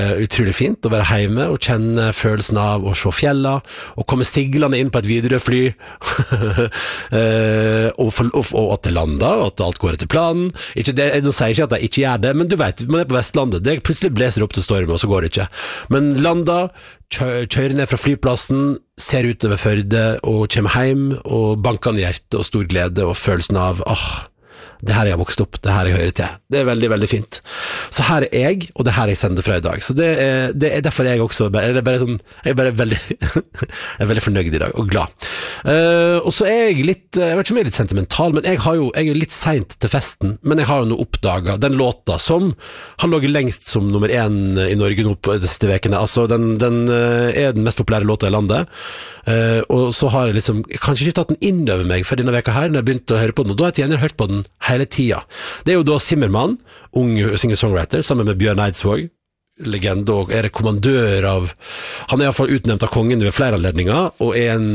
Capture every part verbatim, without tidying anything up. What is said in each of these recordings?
utrolig fint å være hjemme og kjenne følelsen av å se fjella, og komme siglende inn på et Widerøe-fly, og, for, og, og at det lander, og at alt går etter planen. Ikke det, jeg sier ikke at jeg ikke gjør det, men du vet, man er på Vestlandet, det plutselig bleser opp til storm, og så går det ikke. Men lander, kjører ned fra flyplassen, ser utover Førde, og kommer hjem, og bankende hjerte, og stor glede, og følelsen av, åh, det her jeg har vokst opp, det her jeg hører til. Det er veldig, veldig fint. Så her er jeg, og det her jeg sender fra i dag. Så det er, det er derfor jeg også, det er bare sånn, jeg er bare veldig, jeg er veldig fornøyd i dag, og glad. Uh, og så er jeg litt, jeg vet ikke om jeg er litt sentimental, men jeg har jo, jeg er litt sent til festen, men jeg har jo nå oppdaget den låta som har ligget lengst som nummer én i Norge nå på de siste vekene. Altså, den, den er den mest populære låta i landet. Uh, og så har jeg liksom kanskje ikke tatt den inn over meg for denne veka her når jeg begynte å høre på den, og da har jeg gjerne hørt på den hele tida. Det er jo da Zimmermann, ung singer-songwriter, sammen med Bjørn Eidsvåg, legende, og er kommandør av, han er i hvert fall utnevnt av kongen ved flere anledninger, og er en,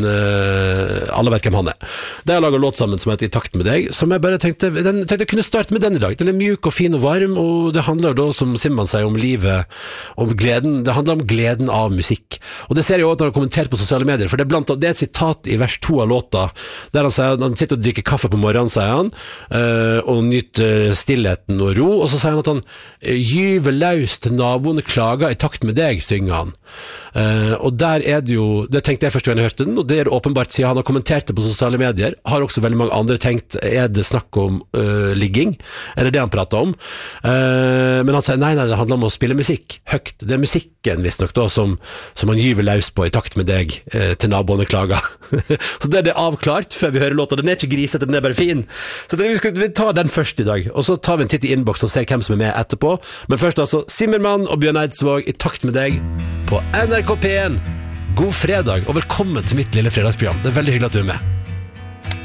uh, alle vet hvem han er. Det har laget låt sammen som heter I takt med deg, som jeg bare tenkte, den, tenkte jeg kunne starte med den i dag. Den er mjuk og fin og varm, og det handler da, som Simman sier, om livet, om gleden, det handler om gleden av musikk. Og det ser jeg også at han har kommentert på sosiale medier, for det er, blant, det er et sitat i vers to av låta, der han sier, han sitter og drikker kaffe på morgenen, sier han, uh, og nyter stillheten og ro, og så sier han at han gyver løs til naboen klager I takt med deg, synger han. Uh, og der er det jo, det tenkte jeg først når jeg hørte den, og det er åpenbart siden han har kommentert det på sosiale medier, har også veldig mange andre tenkt, er det snakk om uh, ligging? Er det det han prater om? Uh, men han sier, nei, nei, det handler om å spille musikk, høyt. Det er musikken, visst nok da, som, som han gyver løs på I takt med deg, uh, til naboene klager. Så det er det avklart før vi hører låta. Den er ikke grisete, den er bare fin. Så det, vi, skal, vi tar den først I dag, og så tar vi en titt I innboks og ser hvem som er med etterpå. Men først altså, Zimmermann og Bjørn Eidsvåg I takt med deg på N R K P en. God fredag og velkommen til mitt lille fredagsprogram. Det er veldig hyggelig at du er med.